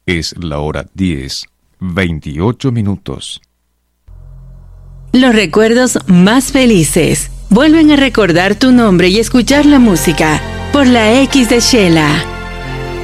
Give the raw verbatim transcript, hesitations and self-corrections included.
Es la hora diez, veintiocho minutos. Los recuerdos más felices vuelven a recordar tu nombre y escuchar la música por la X de Shela.